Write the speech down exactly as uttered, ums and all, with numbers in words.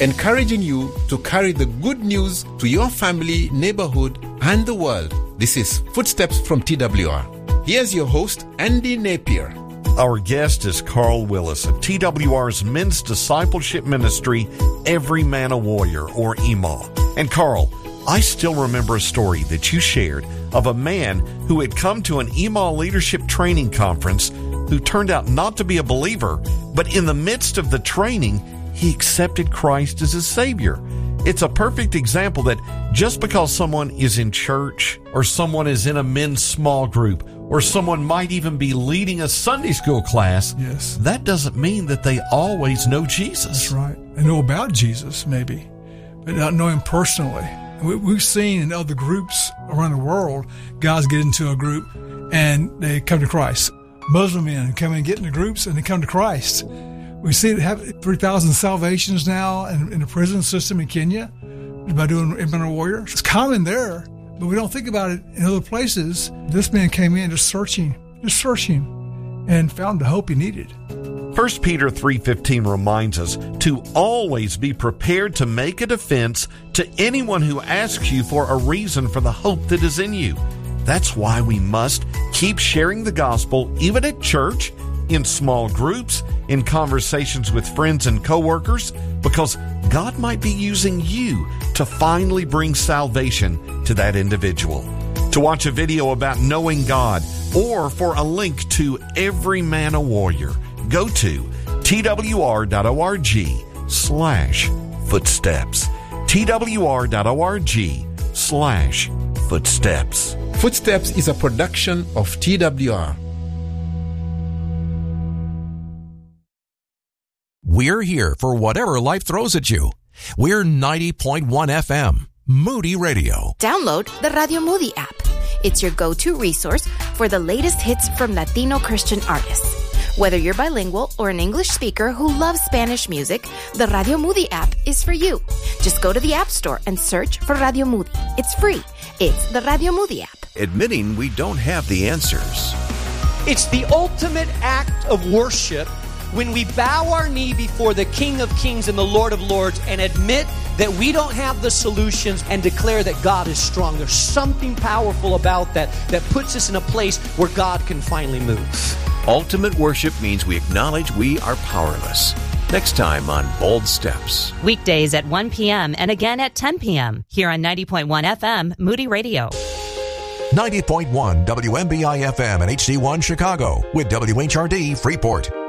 encouraging you to carry the good news to your family, neighborhood, and the world. This is Footsteps from T W R. Here's your host, Andy Napier. Our guest is Carl Willis of T W R's men's discipleship ministry, Every Man a Warrior, or E M A. And Carl, I still remember a story that you shared of a man who had come to an E M A leadership training conference who turned out not to be a believer, but in the midst of the training, he accepted Christ as his Savior. It's a perfect example that just because someone is in church or someone is in a men's small group or someone might even be leading a Sunday school class, yes, that doesn't mean that they always know Jesus. That's right. They know about Jesus, maybe, but not know him personally. We've seen in other groups around the world, guys get into a group and they come to Christ. Muslim men come and get into groups and they come to Christ. We see it have three thousand salvations now in, in the prison system in Kenya by doing Every Warrior. It's common there, but we don't think about it in other places. This man came in just searching, just searching, and found the hope he needed. First Peter three fifteen reminds us to always be prepared to make a defense to anyone who asks you for a reason for the hope that is in you. That's why we must keep sharing the gospel, even at church, in small groups, in conversations with friends and coworkers, because God might be using you to finally bring salvation to that individual. To watch a video about knowing God or for a link to Every Man a Warrior, go to twr.org slash footsteps. twr.org slash footsteps. Footsteps is a production of T W R. We're here for whatever life throws at you. We're ninety point one F M, Moody Radio. Download the Radio Moody app. It's your go-to resource for the latest hits from Latino Christian artists. Whether you're bilingual or an English speaker who loves Spanish music, the Radio Moody app is for you. Just go to the App Store and search for Radio Moody. It's free. It's the Radio Moody app. Admitting we don't have the answers. It's the ultimate act of worship when we bow our knee before the King of Kings and the Lord of Lords and admit that we don't have the solutions and declare that God is strong. There's something powerful about that that puts us in a place where God can finally move. Ultimate worship means we acknowledge we are powerless. Next time on Bold Steps. Weekdays at one p.m. and again at ten p.m. here on ninety point one F M, Moody Radio. ninety point one W M B I F M and H D one Chicago with W H R D Freeport.